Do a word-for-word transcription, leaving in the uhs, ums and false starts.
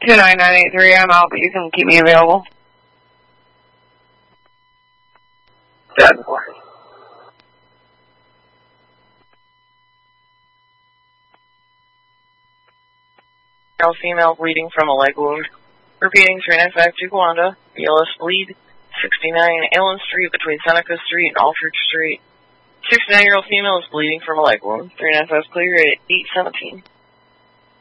two nine nine eight three, I'm out, but you can keep me available. Dead. Male, female, bleeding from a leg wound. Repeating, three nine five two Gwanda, B L S bleed, sixty-nine Allen Street between Seneca Street and Aldrich Street. sixty-nine-year-old female is bleeding from a leg wound. three nine five clear at eight seventeen.